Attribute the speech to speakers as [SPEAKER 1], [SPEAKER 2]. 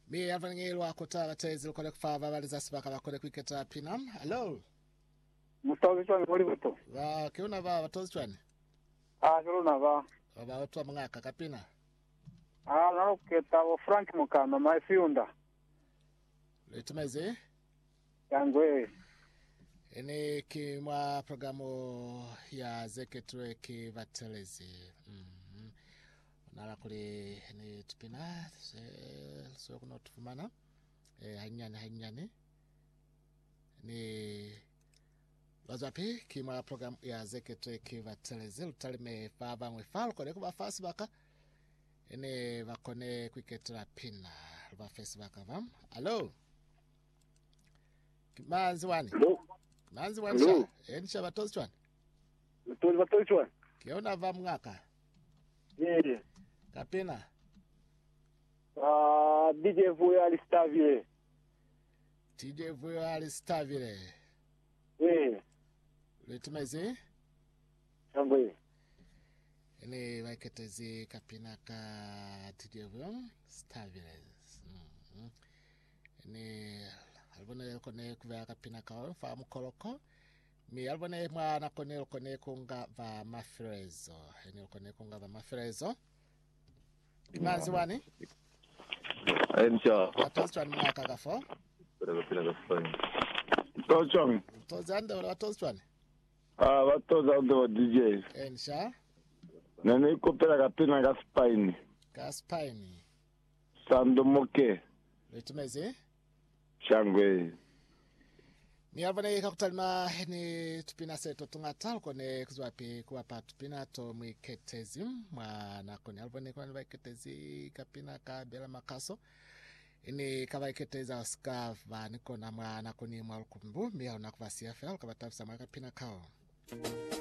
[SPEAKER 1] Mi avangelo akutala tezi ukole kufava baliza sibaka bakole kwiketa pinam. Hello.
[SPEAKER 2] Mutozi chwane muri buto.
[SPEAKER 1] Wa kiuna ba batozi chwane.
[SPEAKER 2] Kiruna ba.
[SPEAKER 1] Ba otwa mwaka kapina.
[SPEAKER 2] Naroketa wa Frank Mukano maifiunda.
[SPEAKER 1] Letumeze.
[SPEAKER 2] Yangwe.
[SPEAKER 1] Ene kimwa programu ya zeketwe kivatelezi. Nala kule ni tupina so kuno tufumana hanyane ni wazapi kimwa programu ya zeketwe kivatelezi utalime faba mwefalo kone kuba fasi baka ene bakone kwiketra pina ba Facebook avam. Hello. Manzi wani. Manzi wani sha. Enisha batozi chwani.
[SPEAKER 2] Batozi chwani.
[SPEAKER 1] Kiona va mwaka.
[SPEAKER 2] Yeah.
[SPEAKER 1] Kapina.
[SPEAKER 2] DJ Vuyo alistavile.
[SPEAKER 1] DJ Vuyo alistavile.
[SPEAKER 2] Yeah.
[SPEAKER 1] Letumezi.
[SPEAKER 2] Yangwe.
[SPEAKER 1] Ene vaiketezi kapina ka DJ Vuyo stavile. Ene albone kone kuva kapina ka fa mukoloko. Mi albone mwana kone kunga va mafrezo. Ene kone kunga va mafrezo. Imanzi wani?
[SPEAKER 3] Ensha.
[SPEAKER 1] Watozi chwani mwaka gafo?
[SPEAKER 3] Kapina gafani.
[SPEAKER 2] Tochong.
[SPEAKER 1] Watozi ande wala watozi chwani?
[SPEAKER 2] Watozi ande DJ.
[SPEAKER 1] Ensha?
[SPEAKER 2] Nene ikopela kapina gaspaini.
[SPEAKER 1] Gaspaini.
[SPEAKER 2] Sando moke.
[SPEAKER 1] Letumezi?
[SPEAKER 2] Shangwe.
[SPEAKER 1] Mi albone kakutalima ni tupina seto tungatal kone kuzwapi kuwapa tupina to mwiketezi mwana kone albone kwa mwiketezi kapina ka bela makaso ini kaba iketeza oskaf ba niko na mwana kone mwalukumbu mi au nakuvasi ya fel kaba tafisa mwaka pina kao.